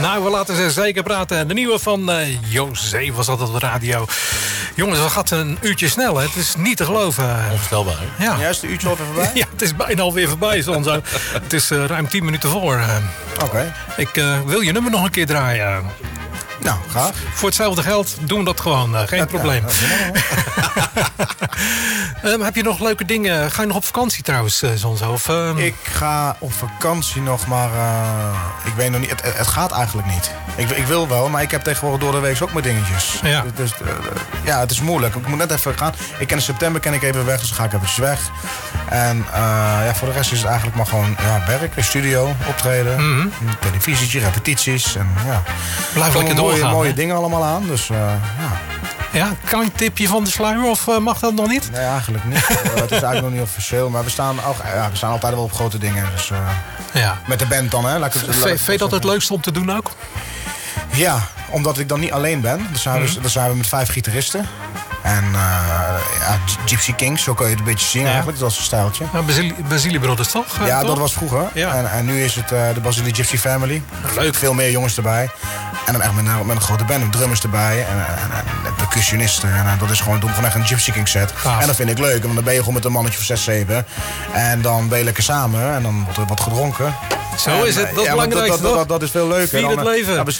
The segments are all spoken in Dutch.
Nou, we laten ze zeker praten. De nieuwe van José was dat op de radio. Jongens, dat gaat een uurtje snel, hè? Het is niet te geloven. Onvoorstelbaar, hè? Ja. Juist, de uurtje alweer voorbij? Ja, het is bijna alweer voorbij, Sonzo. Het is ruim 10 minuten voor. Oké. Ik wil je nummer nog een keer draaien. Nou, graag. Voor hetzelfde geld doen we dat gewoon. Geen probleem. Heb je nog leuke dingen? Ga je nog op vakantie trouwens, Sonzo? Ik ga op vakantie nog, maar ik weet nog niet. Het gaat eigenlijk niet. Ik wil wel, maar ik heb tegenwoordig door de week ook mijn dingetjes. Ja. Dus ja, het is moeilijk. Ik moet net even gaan. In september ken ik even weg, dus dan ga ik eventjes weg. En ja, voor de rest is het eigenlijk maar gewoon werk, studio, optreden, televisietje, repetities. En, ja. Blijf lekker doorgaan. Mooie dingen allemaal aan, dus ja. Ja, kan je een tipje van de sluier of mag dat nog niet? Nee, eigenlijk niet. Het is eigenlijk nog niet officieel, maar we staan altijd wel op grote dingen. Dus, Ja. met de band dan, hè. Vind je dat het leukste om te doen ook? Ja, omdat ik dan niet alleen ben. Dan zijn we met 5 gitaristen. En Gypsy Kings, zo kan je het een beetje zien eigenlijk. Dat was een stijltje. Basili Brothers, toch? Ja, toch? dat was vroeger. Ja. En nu is het de Basili Gypsy Family. Leuk. Veel meer jongens erbij. En dan echt met een grote band, met drummers erbij. En percussionisten. En dat is gewoon echt een Gypsy King set. Gaaf. En dat vind ik leuk, want dan ben je gewoon met een mannetje van 6, 7. En dan ben je lekker samen. En dan wordt er wat gedronken. Zo is het, dat is het belangrijkste, toch? Dat is veel leuker. Vier het leven. Ja,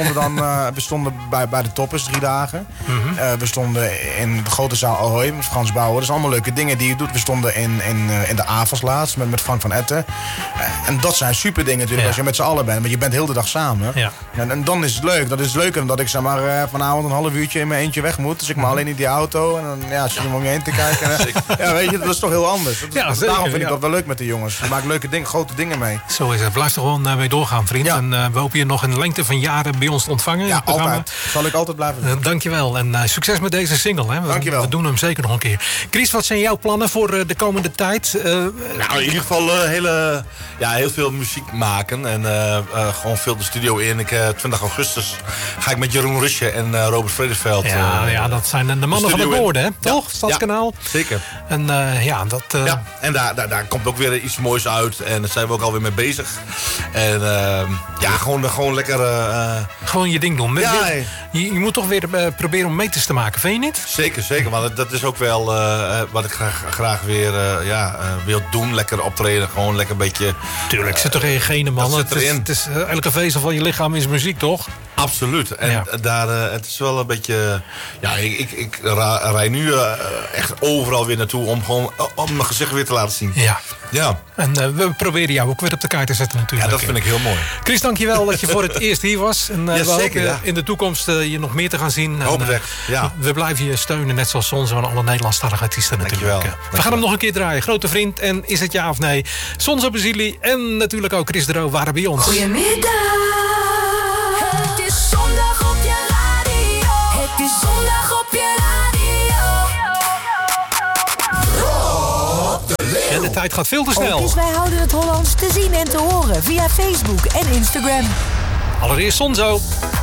we stonden bij de Toppers 3 dagen. We stonden in de grote zaal Ahoy met Frans Bauer. Dat zijn allemaal leuke dingen die je doet. We stonden in de Avals laatst met Frank van Etten. En dat zijn super dingen natuurlijk als je met z'n allen bent. Want je bent heel de dag samen. Ja. En dan is het leuk. Dat is leuker dan dat ik zeg maar vanavond een half uurtje in mijn eentje weg moet. Dus ik maar alleen in die auto. En dan zit je om je heen te kijken. Ja, weet je, dat is toch heel anders. Daarom vind ik dat wel leuk met de jongens. Je maakt leuke dingen, grote dingen mee. Zo is het. Blijf er gewoon mee doorgaan, vriend. Ja. En we hopen je nog een lengte van jaren bij ons te ontvangen. Ja, altijd. Zal ik altijd blijven doen. Dankjewel. En succes met deze single. Hè. Dankjewel. We doen hem zeker nog een keer. Chris, wat zijn jouw plannen voor de komende tijd? Nou, in ieder geval heel veel muziek maken. En gewoon veel de studio in. 20 augustus ga ik met Jeroen Rusje en Robert Vredesveld. Ja, dat zijn de mannen van de woorden, hè? Toch? Stadskanaal. Ja, zeker. En en daar komt ook weer iets moois uit. En daar zijn we ook alweer mee bezig. En gewoon lekker... gewoon je ding doen. Ja, je moet toch weer proberen om meters te maken, vind je niet? Zeker. Want dat is ook wel wat ik graag weer wil doen. Lekker optreden. Gewoon lekker een beetje... Tuurlijk, zit toch in je genen, man. Dat zit erin. Het is elke vezel van je lichaam is muziek, toch? Absoluut. En het is wel een beetje... Ja, ik rij nu echt overal weer naartoe om mijn gezicht weer te laten zien. Ja. En we proberen jou ook weer op de kaart te zetten natuurlijk. Ja, dat vind ik heel mooi. Chris, dankjewel dat je voor het eerst hier was. En we zeker, hopen in de toekomst je nog meer te gaan zien. Hoop het echt, ja. We blijven je steunen, net zoals Sonzo en alle Nederlandstalige artiesten natuurlijk. Dankjewel. We gaan hem nog een keer draaien. Grote vriend. En is het ja of nee? Sonzo Basili en natuurlijk ook Chris Dro waren bij ons. Goedemiddag. Het is zondag op je radio. Het is zondag op je radio. En de tijd gaat veel te snel. Dus wij houden het Hollands te zien en te horen via Facebook en Instagram. Allereerst Sonzo.